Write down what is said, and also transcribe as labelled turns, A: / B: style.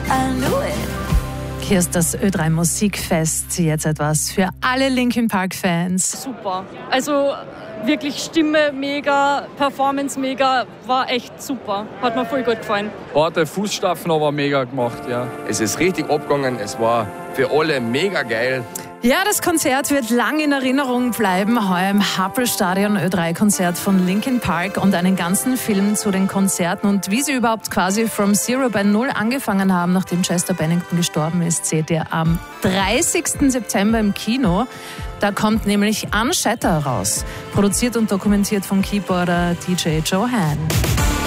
A: I knew it. Hier ist das Ö3 Musikfest. Jetzt etwas für alle Linkin Park Fans.
B: Super. Also wirklich Stimme mega, Performance mega, war echt super. Hat mir voll gut gefallen.
C: Harte Fußstapfen, aber mega gemacht, ja.
D: Es ist richtig abgegangen, es war für alle mega geil.
A: Ja, das Konzert wird lang in Erinnerung bleiben. Heuer im Happel-Stadion Ö3-Konzert von Linkin Park und einen ganzen Film zu den Konzerten und wie sie überhaupt quasi from Zero bei Null angefangen haben, nachdem Chester Bennington gestorben ist, seht ihr am 30. September im Kino. Da kommt nämlich Unshatter raus, produziert und dokumentiert vom Keyboarder DJ Johan.